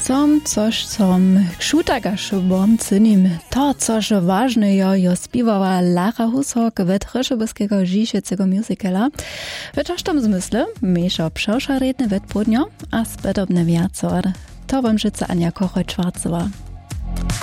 Som kšutagaše bom cenim to, což važne jo spiewała Lara Hushok w Trzebiskiego Žižecego musicala. W tom zmysle miesza przesza redne wetpodnio, a spedobne wiacor. To wam życa Ania Kochoj-Czwarcowa.